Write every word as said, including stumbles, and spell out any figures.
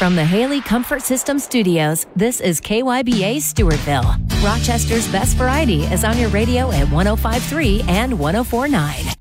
From the Haley Comfort System Studios, this is K Y B A Stewartville. Rochester's best variety is on your radio at one oh five point three and one oh four point nine.